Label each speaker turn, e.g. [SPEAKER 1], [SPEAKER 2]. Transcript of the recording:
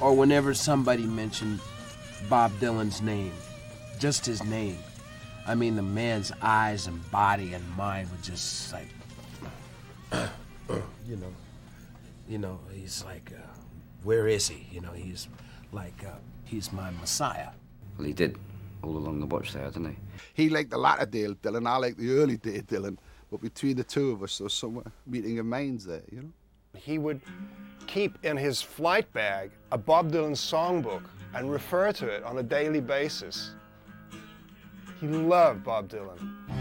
[SPEAKER 1] or whenever somebody mentioned Bob Dylan's name, just his name, I mean, the man's eyes and body and mind were just like, he's like, where is he? He's like, he's my Messiah.
[SPEAKER 2] Well, he did all along the watch there, didn't he?
[SPEAKER 3] He liked the latter day Dylan, I like the early day Dylan, but between the two of us, there's some meeting of minds there,
[SPEAKER 4] He would keep in his flight bag a Bob Dylan songbook and refer to it on a daily basis. He loved Bob Dylan.